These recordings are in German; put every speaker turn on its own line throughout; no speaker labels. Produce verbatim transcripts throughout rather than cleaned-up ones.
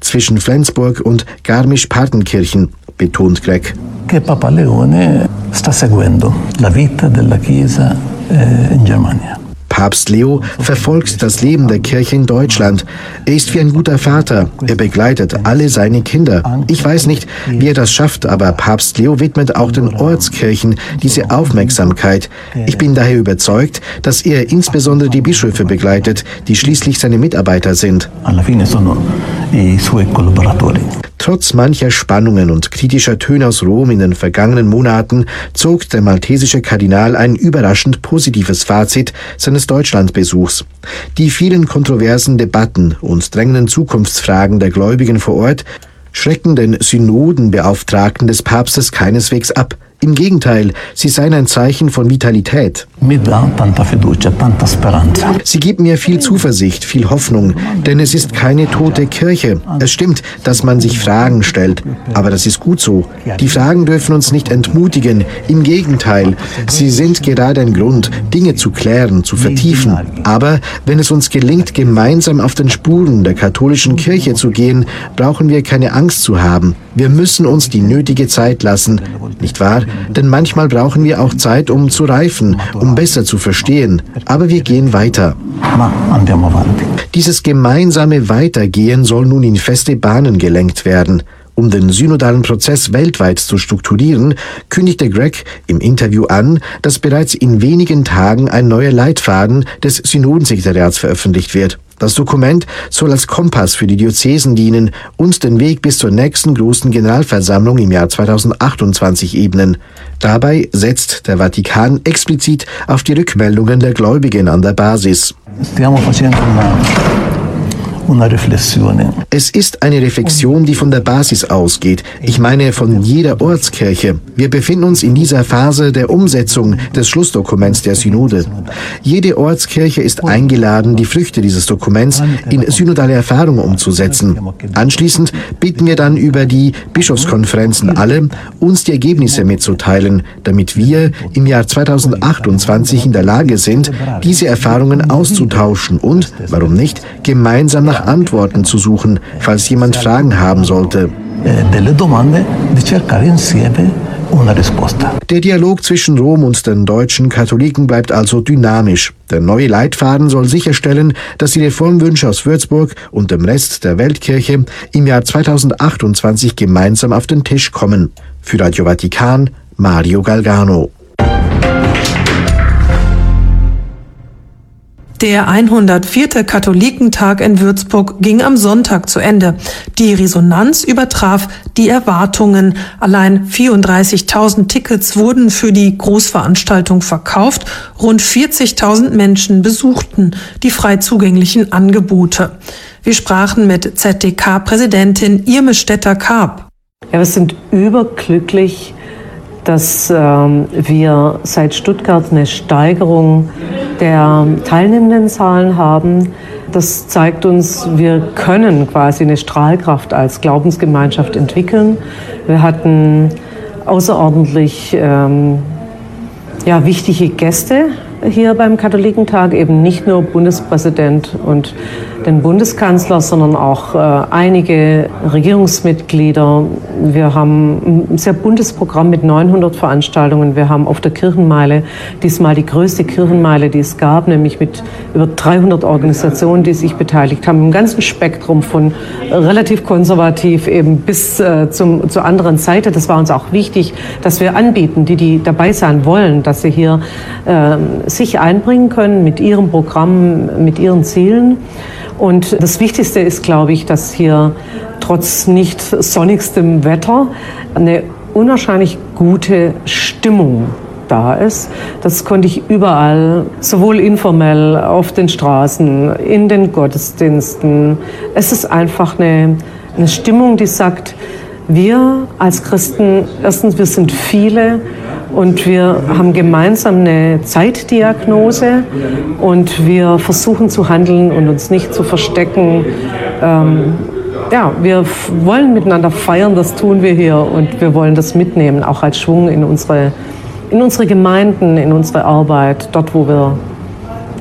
zwischen Flensburg und Garmisch-Partenkirchen, betont Greg.
Che Papa Leone sta seguendo la vita della Chiesa in Germania.
Papst Leo verfolgt das Leben der Kirche in Deutschland. Er ist wie ein guter Vater. Er begleitet alle seine Kinder. Ich weiß nicht, wie er das schafft, aber Papst Leo widmet auch den Ortskirchen diese Aufmerksamkeit. Ich bin daher überzeugt, dass er insbesondere die Bischöfe begleitet, die schließlich seine Mitarbeiter sind. Trotz mancher Spannungen und kritischer Töne aus Rom in den vergangenen Monaten zog der maltesische Kardinal ein überraschend positives Fazit seines Deutschlandbesuchs. Die vielen kontroversen Debatten und drängenden Zukunftsfragen der Gläubigen vor Ort schrecken den Synodenbeauftragten des Papstes keineswegs ab. Im Gegenteil, sie seien ein Zeichen von Vitalität. Sie gibt mir viel Zuversicht, viel Hoffnung, denn es ist keine tote Kirche. Es stimmt, dass man sich Fragen stellt, aber das ist gut so. Die Fragen dürfen uns nicht entmutigen. Im Gegenteil, sie sind gerade ein Grund, Dinge zu klären, zu vertiefen. Aber wenn es uns gelingt, gemeinsam auf den Spuren der katholischen Kirche zu gehen, brauchen wir keine Angst zu haben. Wir müssen uns die nötige Zeit lassen, nicht wahr? Denn manchmal brauchen wir auch Zeit, um zu reifen, um besser zu verstehen. Aber wir gehen weiter. Dieses gemeinsame Weitergehen soll nun in feste Bahnen gelenkt werden. Um den synodalen Prozess weltweit zu strukturieren, kündigte Greg im Interview an, dass bereits in wenigen Tagen ein neuer Leitfaden des Synodensekretariats veröffentlicht wird. Das Dokument soll als Kompass für die Diözesen dienen und den Weg bis zur nächsten großen Generalversammlung im Jahr zweitausendachtundzwanzig ebnen. Dabei setzt der Vatikan explizit auf die Rückmeldungen der Gläubigen an der Basis. Es ist eine Reflexion, die von der Basis ausgeht. Ich meine von jeder Ortskirche. Wir befinden uns in dieser Phase der Umsetzung des Schlussdokuments der Synode. Jede Ortskirche ist eingeladen, die Früchte dieses Dokuments in synodale Erfahrung umzusetzen. Anschließend bitten wir dann über die Bischofskonferenzen alle, uns die Ergebnisse mitzuteilen, damit wir im Jahr zweitausendachtundzwanzig in der Lage sind, diese Erfahrungen auszutauschen und, warum nicht, gemeinsam nach Antworten zu suchen, falls jemand Fragen haben sollte. Der Dialog zwischen Rom und den deutschen Katholiken bleibt also dynamisch. Der neue Leitfaden soll sicherstellen, dass die Reformwünsche aus Würzburg und dem Rest der Weltkirche im Jahr zweitausendachtundzwanzig gemeinsam auf den Tisch kommen. Für Radio Vatikan, Mario Galgano.
Der hundertvierte Katholikentag in Würzburg ging am Sonntag zu Ende. Die Resonanz übertraf die Erwartungen. Allein vierunddreißigtausend Tickets wurden für die Großveranstaltung verkauft. Rund vierzigtausend Menschen besuchten die frei zugänglichen Angebote. Wir sprachen mit Z D K-Präsidentin Irme Stetter-Karp.
Ja, wir sind überglücklich, dass ähm, wir seit Stuttgart eine Steigerung der teilnehmenden Zahlen haben. Das zeigt uns, wir können quasi eine Strahlkraft als Glaubensgemeinschaft entwickeln. Wir hatten außerordentlich ähm, ja, wichtige Gäste hier beim Katholikentag, eben nicht nur Bundespräsident und den Bundeskanzler, sondern auch äh, einige Regierungsmitglieder. Wir haben ein sehr buntes Programm mit neunhundert Veranstaltungen. Wir haben auf der Kirchenmeile diesmal die größte Kirchenmeile, die es gab, nämlich mit über dreihundert Organisationen, die sich beteiligt haben, im ganzen Spektrum von relativ konservativ eben bis äh, zum, zur anderen Seite. Das war uns auch wichtig, dass wir anbieten, die, die dabei sein wollen, dass sie hier äh, sich einbringen können mit ihrem Programm, mit ihren Zielen. Und das Wichtigste ist, glaube ich, dass hier trotz nicht sonnigstem Wetter eine unwahrscheinlich gute Stimmung da ist. Das konnte ich überall, sowohl informell auf den Straßen, in den Gottesdiensten. Es ist einfach eine, eine Stimmung, die sagt, wir als Christen, erstens, wir sind viele, und wir haben gemeinsam eine Zeitdiagnose und wir versuchen zu handeln und uns nicht zu verstecken. Ähm, ja, wir wollen miteinander feiern, das tun wir hier, und wir wollen das mitnehmen, auch als Schwung in unsere, in unsere Gemeinden, in unsere Arbeit, dort, wo wir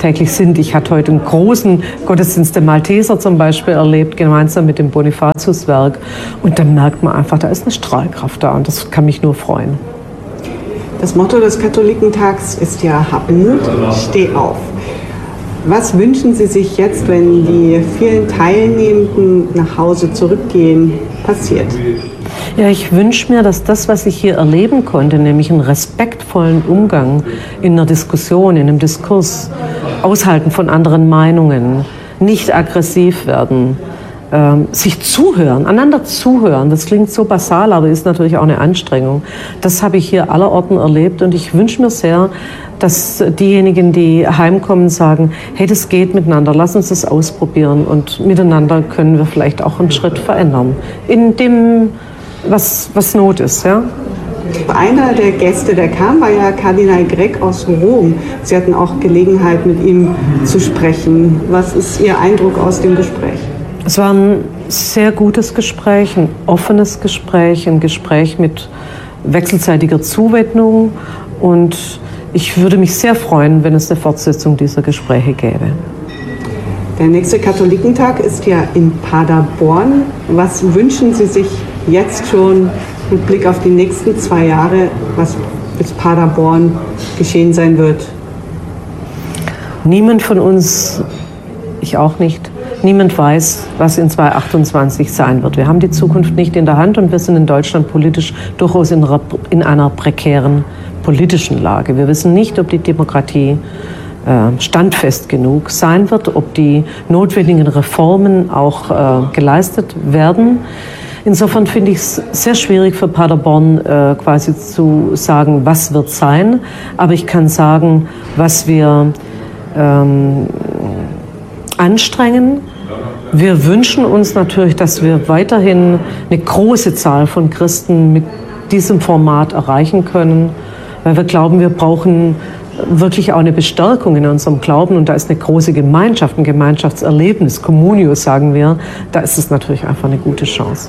täglich sind. Ich hatte heute einen großen Gottesdienst der Malteser zum Beispiel erlebt, gemeinsam mit dem Bonifatiuswerk. Und dann merkt man einfach, da ist eine Strahlkraft da und das kann mich nur freuen.
Das Motto des Katholikentags ist ja Hab Mut, steh auf. Was wünschen Sie sich jetzt, wenn die vielen Teilnehmenden nach Hause zurückgehen, passiert?
Ja, ich wünsche mir, dass das, was ich hier erleben konnte, nämlich einen respektvollen Umgang in einer Diskussion, in einem Diskurs, Aushalten von anderen Meinungen, nicht aggressiv werden, ähm, sich zuhören, einander zuhören, das klingt so basal, aber ist natürlich auch eine Anstrengung. Das habe ich hier allerorten erlebt und ich wünsche mir sehr, dass diejenigen, die heimkommen, sagen, hey, das geht miteinander, lass uns das ausprobieren und miteinander können wir vielleicht auch einen Schritt verändern. In dem, was, was Not ist, ja.
Einer der Gäste, der kam, war ja Kardinal Greg aus Rom. Sie hatten auch Gelegenheit, mit ihm zu sprechen. Was ist Ihr Eindruck aus dem Gespräch?
Es war ein sehr gutes Gespräch, ein offenes Gespräch, ein Gespräch mit wechselseitiger Zuwendung und ich würde mich sehr freuen, wenn es eine Fortsetzung dieser Gespräche gäbe.
Der nächste Katholikentag ist ja in Paderborn. Was wünschen Sie sich jetzt schon mit Blick auf die nächsten zwei Jahre, was bis Paderborn geschehen sein wird?
Niemand von uns, ich auch nicht, niemand weiß, was in zweitausendachtundzwanzig sein wird. Wir haben die Zukunft nicht in der Hand und wir sind in Deutschland politisch durchaus in einer, in einer prekären politischen Lage. Wir wissen nicht, ob die Demokratie äh, standfest genug sein wird, ob die notwendigen Reformen auch äh, geleistet werden. Insofern finde ich es sehr schwierig für Paderborn äh, quasi zu sagen, was wird sein. Aber ich kann sagen, was wir ähm, anstrengen. Wir wünschen uns natürlich, dass wir weiterhin eine große Zahl von Christen mit diesem Format erreichen können, weil wir glauben, wir brauchen wirklich auch eine Bestärkung in unserem Glauben und da ist eine große Gemeinschaft, ein Gemeinschaftserlebnis, Communio sagen wir, da ist es natürlich einfach eine gute Chance.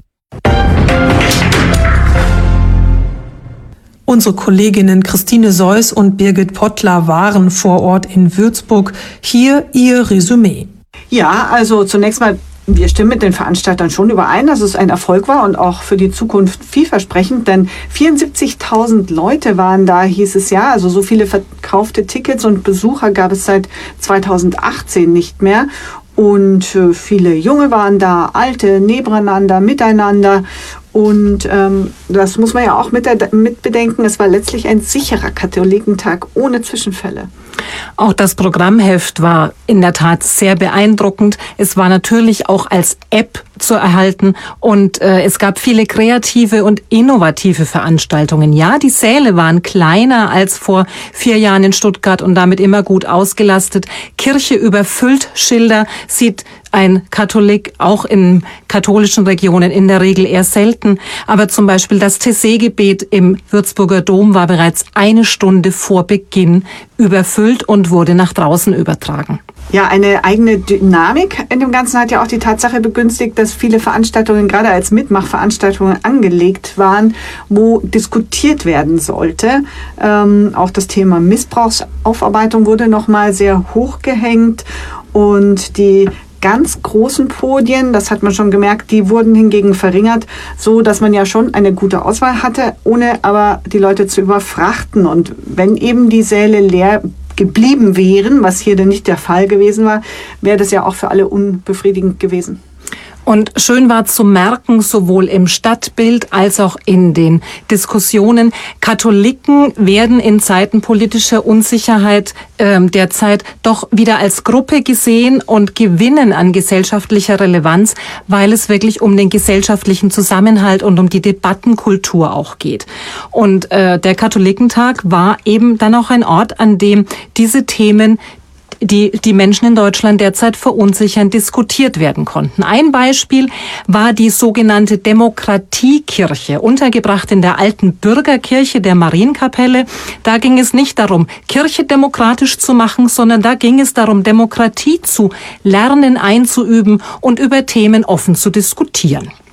Unsere Kolleginnen Christine Seuss und Birgit Pottler waren vor Ort in Würzburg. Hier ihr Resümee.
Ja, also zunächst mal, wir stimmen mit den Veranstaltern schon überein, dass es ein Erfolg war und auch für die Zukunft vielversprechend, denn vierundsiebzigtausend Leute waren da, hieß es ja, also so viele verkaufte Tickets und Besucher gab es seit zweitausendachtzehn nicht mehr. Und äh, viele Junge waren da, Alte, nebeneinander, miteinander. Und ähm, das muss man ja auch mit, der, mit bedenken, es war letztlich ein sicherer Katholikentag ohne Zwischenfälle.
Auch das Programmheft war in der Tat sehr beeindruckend. Es war natürlich auch als App zu erhalten und äh, es gab viele kreative und innovative Veranstaltungen. Ja, die Säle waren kleiner als vor vier Jahren in Stuttgart und damit immer gut ausgelastet. Kirche überfüllt, Schilder sieht ein Katholik auch in katholischen Regionen in der Regel eher selten. Aber zum Beispiel das Taizé-Gebet im Würzburger Dom war bereits eine Stunde vor Beginn überfüllt und wurde nach draußen übertragen.
Ja, eine eigene Dynamik in dem Ganzen hat ja auch die Tatsache begünstigt, dass viele Veranstaltungen gerade als Mitmachveranstaltungen angelegt waren, wo diskutiert werden sollte. Ähm, auch das Thema Missbrauchsaufarbeitung wurde nochmal sehr hochgehängt und die ganz großen Podien, das hat man schon gemerkt, die wurden hingegen verringert, so dass man ja schon eine gute Auswahl hatte, ohne aber die Leute zu überfrachten. Und wenn eben die Säle leer geblieben wären, was hier denn nicht der Fall gewesen war, wäre das ja auch für alle unbefriedigend gewesen.
Und schön war zu merken, sowohl im Stadtbild als auch in den Diskussionen, Katholiken werden in Zeiten politischer Unsicherheit äh, derzeit doch wieder als Gruppe gesehen und gewinnen an gesellschaftlicher Relevanz, weil es wirklich um den gesellschaftlichen Zusammenhalt und um die Debattenkultur auch geht. Und äh, der Katholikentag war eben dann auch ein Ort, an dem diese Themen die die Menschen in Deutschland derzeit verunsichern, diskutiert werden konnten. Ein Beispiel war die sogenannte Demokratiekirche, untergebracht in der alten Bürgerkirche der Marienkapelle. Da ging es nicht darum, Kirche demokratisch zu machen, sondern da ging es darum, Demokratie zu lernen, einzuüben und über Themen offen zu diskutieren.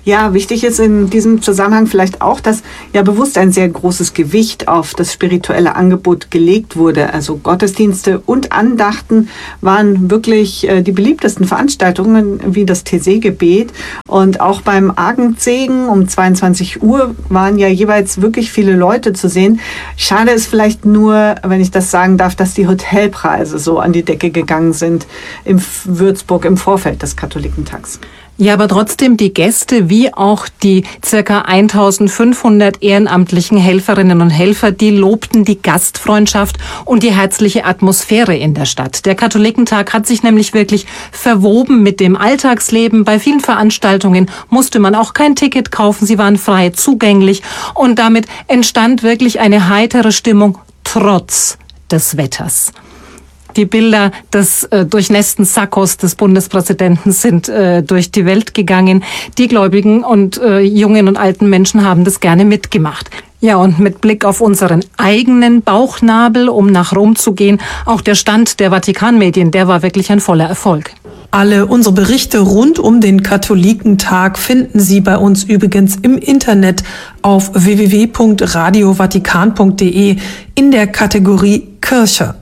Ja, wichtig ist in diesem Zusammenhang vielleicht auch, dass ja bewusst ein sehr großes Gewicht auf das spirituelle Angebot gelegt wurde. Also Gottesdienste und Andachten waren wirklich äh, die beliebtesten Veranstaltungen, wie das Taizé-Gebet. Und auch beim Abendsegen um zweiundzwanzig Uhr waren ja jeweils wirklich viele Leute zu sehen. Schade ist vielleicht nur, wenn ich das sagen darf, dass die Hotelpreise so an die Decke gegangen sind in Würzburg im Vorfeld des Katholikentags.
Ja, aber trotzdem die Gäste wie auch die circa eintausendfünfhundert ehrenamtlichen Helferinnen und Helfer, die lobten die Gastfreundschaft und die herzliche Atmosphäre in der Stadt. Der Katholikentag hat sich nämlich wirklich verwoben mit dem Alltagsleben. Bei vielen Veranstaltungen musste man auch kein Ticket kaufen, sie waren frei zugänglich und damit entstand wirklich eine heitere Stimmung trotz des Wetters. Die Bilder des äh, durchnässten Sakkos des Bundespräsidenten sind äh, durch die Welt gegangen. Die Gläubigen und äh, jungen und alten Menschen haben das gerne mitgemacht. Ja, und mit Blick auf unseren eigenen Bauchnabel, um nach Rom zu gehen, auch der Stand der Vatikanmedien, der war wirklich ein voller Erfolg.
Alle unsere Berichte rund um den Katholikentag finden Sie bei uns übrigens im Internet auf w w w punkt radio vatikan punkt d e in der Kategorie Kirche.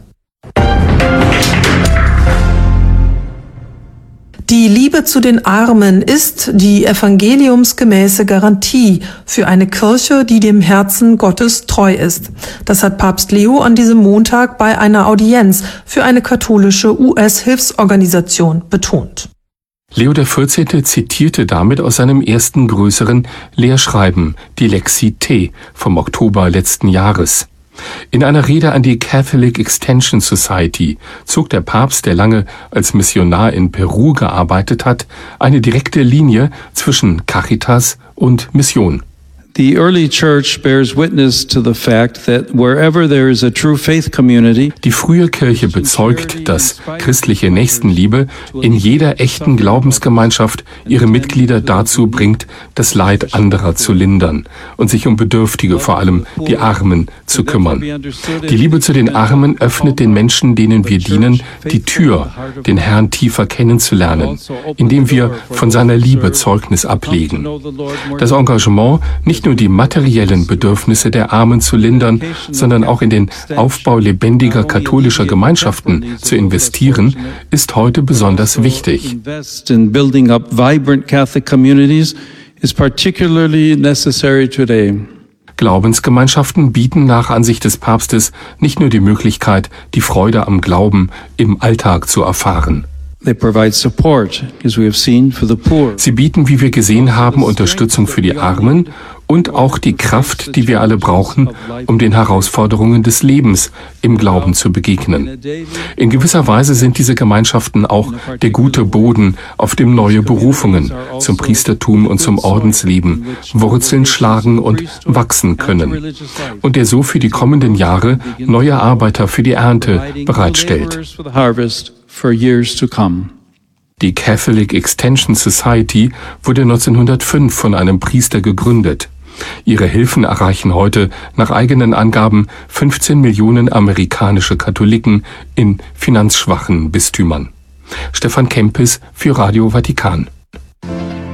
Die Liebe zu den Armen ist die evangeliumsgemäße Garantie für eine Kirche, die dem Herzen Gottes treu ist. Das hat Papst Leo an diesem Montag bei einer Audienz für eine katholische U S-Hilfsorganisation betont.
Leo der vierzehnte zitierte damit aus seinem ersten größeren Lehrschreiben, die Lexi T. vom Oktober letzten Jahres. In einer Rede an die Catholic Extension Society zog der Papst, der lange als Missionar in Peru gearbeitet hat, eine direkte Linie zwischen Caritas und Mission.
The early church bears witness to the fact that wherever there is a true faith community,
die frühe Kirche bezeugt, dass christliche Nächstenliebe in jeder echten Glaubensgemeinschaft ihre Mitglieder dazu bringt, das Leid anderer zu lindern und sich um Bedürftige, vor allem die Armen, zu kümmern. Die Liebe zu den Armen öffnet den Menschen, denen wir dienen, die Tür, den Herrn tiefer kennenzulernen, indem wir von seiner Liebe Zeugnis ablegen. Das Engagement, nicht nur die materiellen Bedürfnisse der Armen zu lindern, sondern auch in den Aufbau lebendiger katholischer Gemeinschaften zu investieren, ist heute besonders wichtig. Glaubensgemeinschaften bieten nach Ansicht des Papstes nicht nur die Möglichkeit, die Freude am Glauben im Alltag zu erfahren.
They provide support, as we have seen, for the poor.
Sie bieten, wie wir gesehen haben, Unterstützung für die Armen und auch die Kraft, die wir alle brauchen, um den Herausforderungen des Lebens im Glauben zu begegnen. In gewisser Weise sind diese Gemeinschaften auch der gute Boden, auf dem neue Berufungen zum Priestertum und zum Ordensleben Wurzeln schlagen und wachsen können und der so für die kommenden Jahre neue Arbeiter für die Ernte bereitstellt.
For years to come.
Die Catholic Extension Society wurde neunzehnhundertfünf von einem Priester gegründet. Ihre Hilfen erreichen heute nach eigenen Angaben fünfzehn Millionen amerikanische Katholiken in finanzschwachen Bistümern. Stefan Kempis für Radio Vatikan.